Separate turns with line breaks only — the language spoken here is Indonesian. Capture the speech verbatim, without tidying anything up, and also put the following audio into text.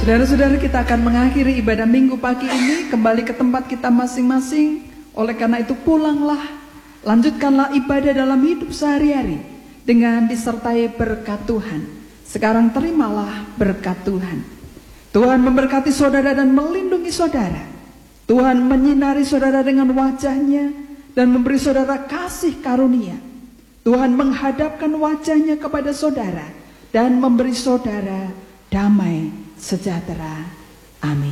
Saudara-saudara, kita akan mengakhiri ibadah minggu pagi ini, kembali ke tempat kita masing-masing. Oleh karena itu pulanglah, lanjutkanlah ibadah dalam hidup sehari-hari dengan disertai berkat Tuhan. Sekarang terimalah berkat Tuhan. Tuhan memberkati saudara dan melindungi saudara. Tuhan menyinari saudara dengan wajahnya dan memberi saudara kasih karunia. Tuhan menghadapkan wajahnya kepada saudara dan memberi saudara damai sejahtera. Amin.